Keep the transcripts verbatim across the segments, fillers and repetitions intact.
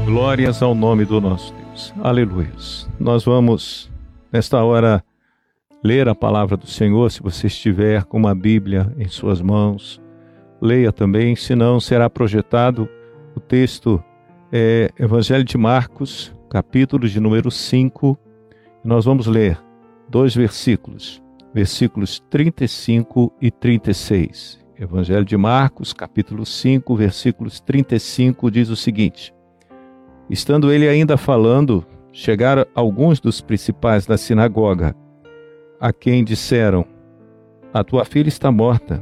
Glórias ao nome do nosso Deus. Aleluia. Nós vamos, nesta hora, ler a palavra do Senhor. Se você estiver com uma Bíblia em suas mãos, leia também, senão será projetado o texto é, Evangelho de Marcos, capítulo de número cinco. Nós vamos ler dois versículos, versículos trinta e cinco e trinta e seis. Evangelho de Marcos, capítulo cinco, versículos trinta e cinco, diz o seguinte: estando ele ainda falando, chegaram alguns dos principais da sinagoga, a quem disseram: a tua filha está morta.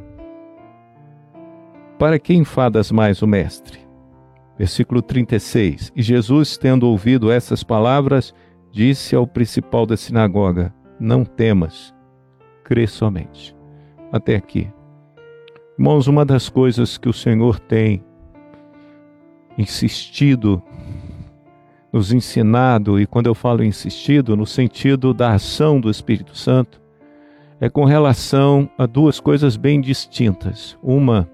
Para que enfadas mais o mestre? Versículo trinta e seis. E Jesus, tendo ouvido essas palavras, disse ao principal da sinagoga: não temas, crê somente. Até aqui. Irmãos, uma das coisas que o Senhor tem insistido, nos ensinado, e quando eu falo insistido, no sentido da ação do Espírito Santo, é com relação a duas coisas bem distintas. Uma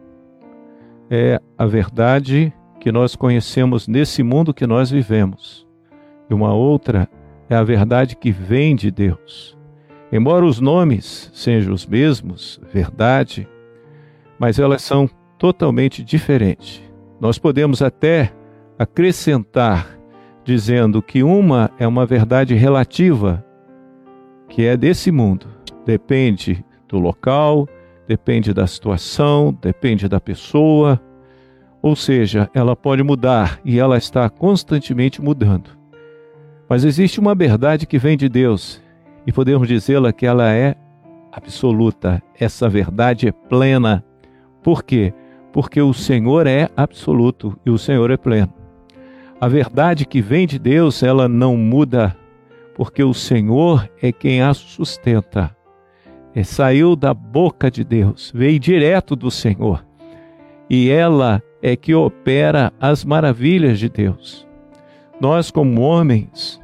é a verdade que nós conhecemos nesse mundo que nós vivemos, e uma outra é a verdade que vem de Deus. Embora os nomes sejam os mesmos, verdade, mas elas são totalmente diferentes. Nós podemos até acrescentar dizendo que uma é uma verdade relativa, que é desse mundo. Depende do local, depende da situação, depende da pessoa. Ou seja, ela pode mudar e ela está constantemente mudando. Mas existe uma verdade que vem de Deus e podemos dizê-la que ela é absoluta. Essa verdade é plena. Por quê? Porque o Senhor é absoluto e o Senhor é pleno. A verdade que vem de Deus, ela não muda, porque o Senhor é quem a sustenta. É, saiu da boca de Deus, veio direto do Senhor. E ela é que opera as maravilhas de Deus. Nós, como homens,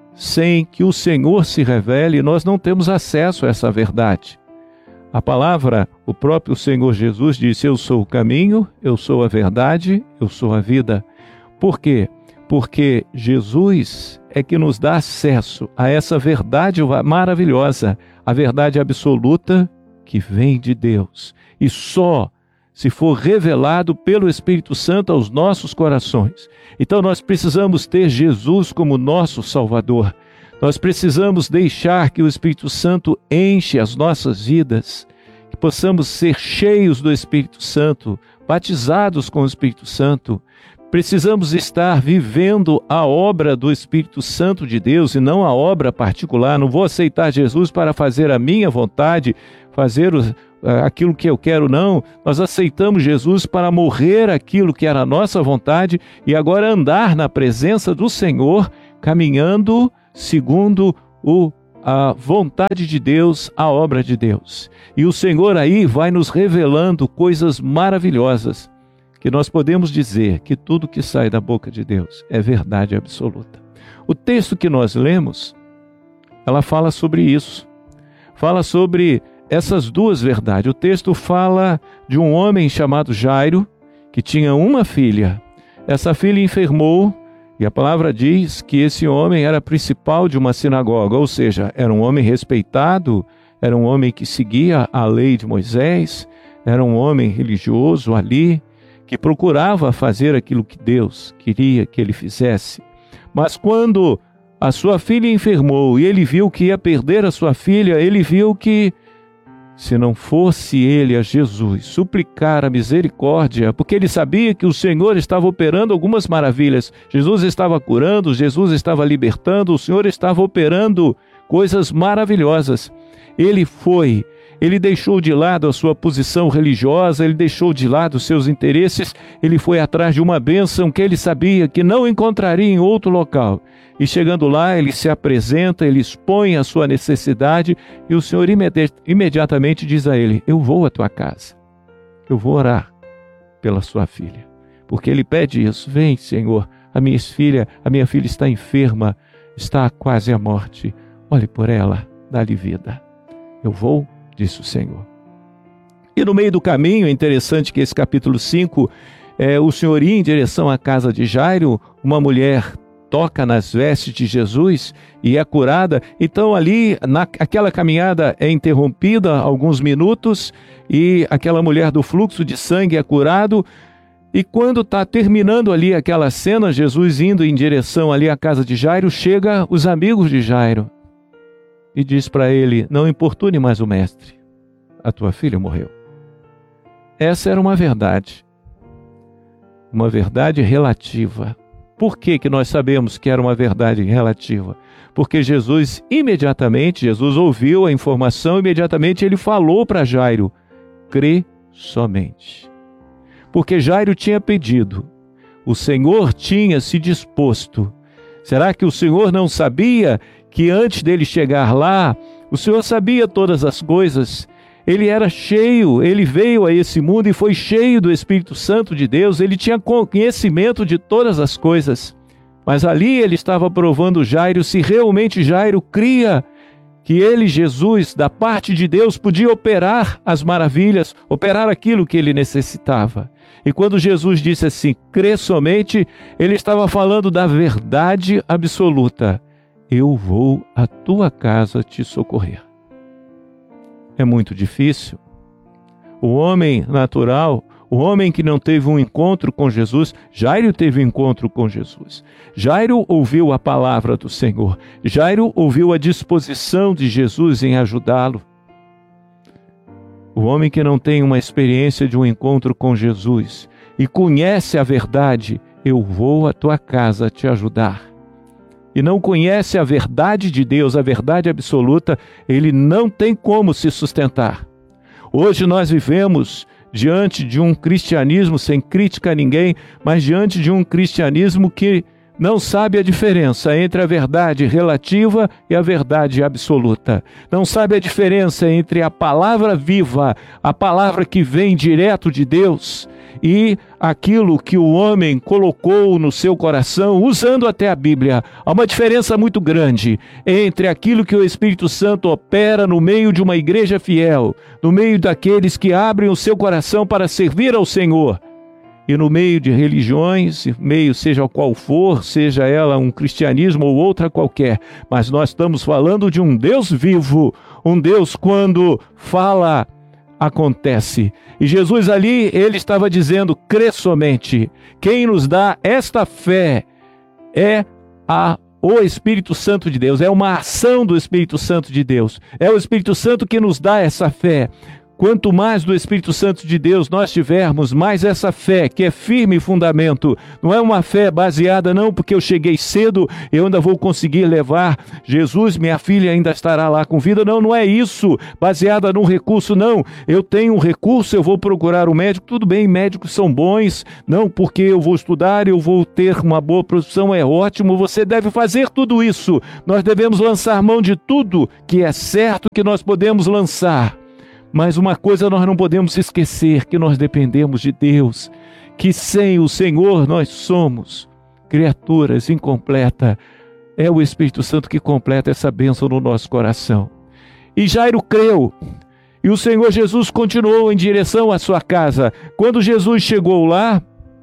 sem que o Senhor se revele, nós não temos acesso a essa verdade. A palavra, o próprio Senhor Jesus disse: eu sou o caminho, eu sou a verdade, eu sou a vida. Por quê? Porque Jesus é que nos dá acesso a essa verdade maravilhosa, a verdade absoluta que vem de Deus. E só se for revelado pelo Espírito Santo aos nossos corações. Então nós precisamos ter Jesus como nosso Salvador. Nós precisamos deixar que o Espírito Santo enche as nossas vidas, que possamos ser cheios do Espírito Santo, batizados com o Espírito Santo. Precisamos estar vivendo a obra do Espírito Santo de Deus e não a obra particular. Não vou aceitar Jesus para fazer a minha vontade, fazer o, aquilo que eu quero, não. Nós aceitamos Jesus para morrer aquilo que era a nossa vontade e agora andar na presença do Senhor, caminhando segundo o, a vontade de Deus, a obra de Deus. E o Senhor aí vai nos revelando coisas maravilhosas, que nós podemos dizer que tudo que sai da boca de Deus é verdade absoluta. O texto que nós lemos, ela fala sobre isso. Fala sobre essas duas verdades. O texto fala de um homem chamado Jairo, que tinha uma filha. Essa filha enfermou, e a palavra diz que esse homem era principal de uma sinagoga, ou seja, era um homem respeitado, era um homem que seguia a lei de Moisés, era um homem religioso ali, que procurava fazer aquilo que Deus queria que ele fizesse. Mas quando a sua filha enfermou e ele viu que ia perder a sua filha, ele viu que se não fosse ele a Jesus suplicar a misericórdia, porque ele sabia que o Senhor estava operando algumas maravilhas, Jesus estava curando, Jesus estava libertando, o Senhor estava operando coisas maravilhosas. Ele foi, ele deixou de lado a sua posição religiosa, ele deixou de lado os seus interesses, ele foi atrás de uma bênção que ele sabia que não encontraria em outro local. E chegando lá, ele se apresenta, ele expõe a sua necessidade e o Senhor imedi- imediatamente diz a ele: eu vou à tua casa, eu vou orar pela sua filha. Porque ele pede isso: vem, Senhor, a minha filha, a minha filha está enferma, está quase à morte, olhe por ela, dá-lhe vida. Eu vou, disse o Senhor. E no meio do caminho, é interessante que esse capítulo cinco, é, o Senhor ia em direção à casa de Jairo, uma mulher toca nas vestes de Jesus e é curada. Então ali, na, aquela caminhada é interrompida alguns minutos e aquela mulher do fluxo de sangue é curado. E quando está terminando ali aquela cena, Jesus indo em direção ali à casa de Jairo, chega os amigos de Jairo e diz para ele: não importune mais o mestre, a tua filha morreu. Essa era uma verdade, uma verdade relativa. Por que que nós sabemos que era uma verdade relativa? Porque Jesus imediatamente, Jesus ouviu a informação, imediatamente ele falou para Jairo: crê somente. Porque Jairo tinha pedido, o Senhor tinha se disposto. Será que o Senhor não sabia que antes dele chegar lá, o Senhor sabia todas as coisas? Ele era cheio, ele veio a esse mundo e foi cheio do Espírito Santo de Deus, ele tinha conhecimento de todas as coisas. Mas ali ele estava provando Jairo se realmente Jairo cria que ele, Jesus, da parte de Deus, podia operar as maravilhas, operar aquilo que ele necessitava. E quando Jesus disse assim, crê somente, ele estava falando da verdade absoluta. Eu vou à tua casa te socorrer. É muito difícil. O homem natural, o homem que não teve um encontro com Jesus, Jairo teve um encontro com Jesus. Jairo ouviu a palavra do Senhor. Jairo ouviu a disposição de Jesus em ajudá-lo. O homem que não tem uma experiência de um encontro com Jesus e conhece a verdade, eu vou à tua casa te ajudar. E não conhece a verdade de Deus, a verdade absoluta, ele não tem como se sustentar. Hoje nós vivemos diante de um cristianismo sem crítica a ninguém, mas diante de um cristianismo que não sabe a diferença entre a verdade relativa e a verdade absoluta. Não sabe a diferença entre a palavra viva, a palavra que vem direto de Deus, e aquilo que o homem colocou no seu coração, usando até a Bíblia. Há uma diferença muito grande entre aquilo que o Espírito Santo opera no meio de uma igreja fiel, no meio daqueles que abrem o seu coração para servir ao Senhor, e no meio de religiões, meio seja qual for, seja ela um cristianismo ou outra qualquer, mas nós estamos falando de um Deus vivo, um Deus quando fala, acontece. E Jesus ali, ele estava dizendo, crê somente. Quem nos dá esta fé é a, o Espírito Santo de Deus, é uma ação do Espírito Santo de Deus. É o Espírito Santo que nos dá essa fé. Quanto mais do Espírito Santo de Deus nós tivermos, mais essa fé, que é firme fundamento. Não é uma fé baseada, não, porque eu cheguei cedo, eu ainda vou conseguir levar Jesus, minha filha ainda estará lá com vida. Não, não é isso, baseada num recurso, não. Eu tenho um recurso, eu vou procurar um médico, tudo bem, médicos são bons, não porque eu vou estudar, eu vou ter uma boa profissão, é ótimo, você deve fazer tudo isso. Nós devemos lançar mão de tudo que é certo que nós podemos lançar. Mas uma coisa nós não podemos esquecer, que nós dependemos de Deus, que sem o Senhor nós somos criaturas incompletas. É o Espírito Santo que completa essa bênção no nosso coração. E Jairo creu, e o Senhor Jesus continuou em direção à sua casa. Quando Jesus chegou lá,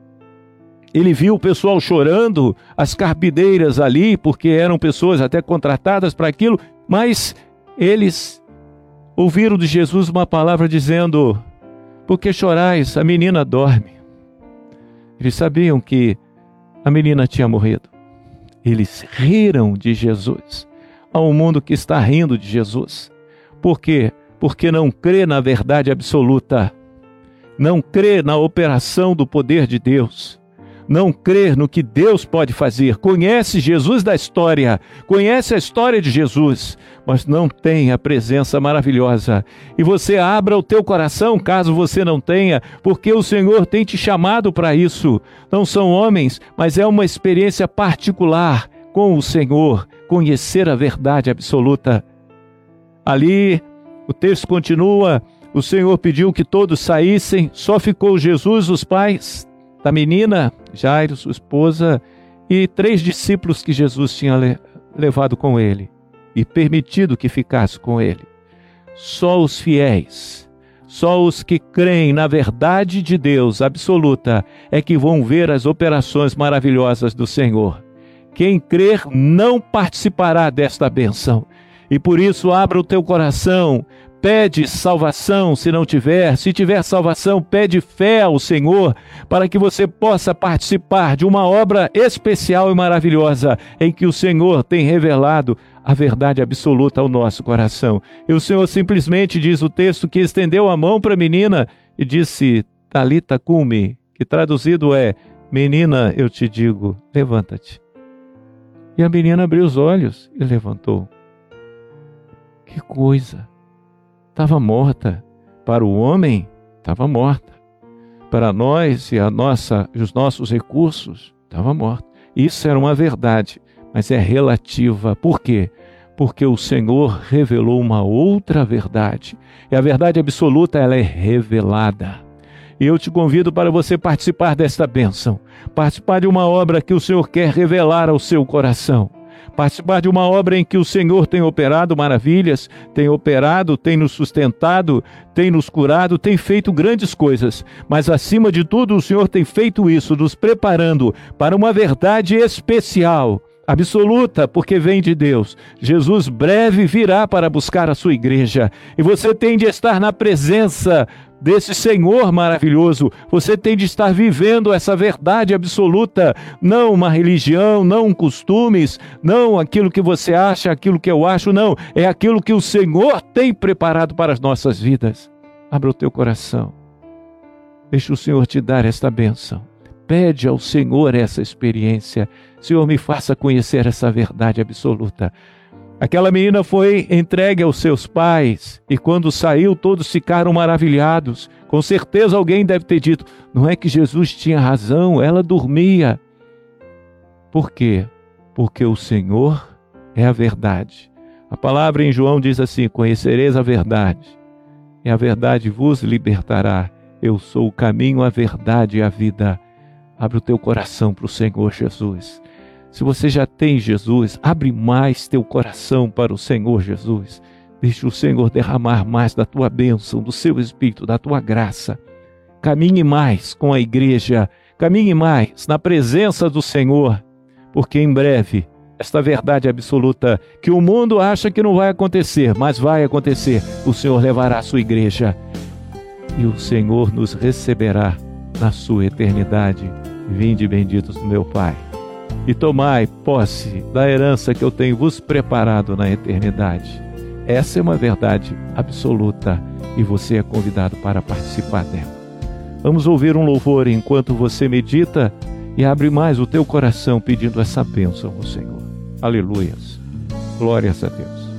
ele viu o pessoal chorando, as carpideiras ali, porque eram pessoas até contratadas para aquilo, mas eles ouviram de Jesus uma palavra dizendo, por que chorais? A menina dorme. Eles sabiam que a menina tinha morrido. Eles riram de Jesus. Há um mundo que está rindo de Jesus. Por quê? Porque não crê na verdade absoluta. Não crê na operação do poder de Deus. Não crer no que Deus pode fazer. Conhece Jesus da história, conhece a história de Jesus, mas não tem a presença maravilhosa. E você abra o teu coração, caso você não tenha, porque o Senhor tem te chamado para isso. Não são homens, mas é uma experiência particular com o Senhor, conhecer a verdade absoluta. Ali, o texto continua, o Senhor pediu que todos saíssem, só ficou Jesus, os pais da menina, Jairo, sua esposa, e três discípulos que Jesus tinha le- levado com ele e permitido que ficasse com ele. Só os fiéis, Só os que creem na verdade de Deus absoluta é que vão ver as operações maravilhosas do Senhor. Quem crer não participará desta bênção. E por isso abra o teu coração, pede salvação se não tiver. Se tiver salvação, pede fé ao Senhor para que você possa participar de uma obra especial e maravilhosa em que o Senhor tem revelado a verdade absoluta ao nosso coração. E o Senhor simplesmente diz o texto que estendeu a mão para a menina e disse, Talita cumi, que traduzido é, menina, eu te digo, levanta-te. E a menina abriu os olhos e levantou. Que coisa! Estava morta. Para o homem, estava morta. Para nós e a nossa, os nossos recursos, estava morta. Isso era uma verdade, mas é relativa. Por quê? Porque o Senhor revelou uma outra verdade. E a verdade absoluta, ela é revelada. E eu te convido para você participar desta bênção. Participar de uma obra que o Senhor quer revelar ao seu coração. Participar de uma obra em que o Senhor tem operado maravilhas, tem operado, tem nos sustentado, tem nos curado, tem feito grandes coisas. Mas acima de tudo, o Senhor tem feito isso, nos preparando para uma verdade especial, absoluta, porque vem de Deus. Jesus breve virá para buscar a sua igreja. E você tem de estar na presença desse Senhor maravilhoso. Você tem de estar vivendo essa verdade absoluta, não uma religião, não costumes, não aquilo que você acha, aquilo que eu acho, não. É aquilo que o Senhor tem preparado para as nossas vidas. Abra o teu coração. Deixa o Senhor te dar esta bênção. Pede ao Senhor essa experiência. Senhor, me faça conhecer essa verdade absoluta. Aquela menina foi entregue aos seus pais e quando saiu todos ficaram maravilhados. Com certeza alguém deve ter dito, não é que Jesus tinha razão, ela dormia. Por quê? Porque o Senhor é a verdade. A palavra em João diz assim, conhecereis a verdade e a verdade vos libertará. Eu sou o caminho, a verdade e a vida. Abre o teu coração para o Senhor Jesus. Se você já tem Jesus, abre mais teu coração para o Senhor Jesus. Deixa o Senhor derramar mais da tua bênção, do seu Espírito, da tua graça. Caminhe mais com a igreja, caminhe mais na presença do Senhor, porque em breve, esta verdade absoluta que o mundo acha que não vai acontecer, mas vai acontecer, o Senhor levará a sua igreja e o Senhor nos receberá na sua eternidade. Vinde benditos do meu Pai. E tomai posse da herança que eu tenho vos preparado na eternidade. Essa é uma verdade absoluta e você é convidado para participar dela. Vamos ouvir um louvor enquanto você medita e abre mais o teu coração pedindo essa bênção ao Senhor. Aleluias. Glórias a Deus.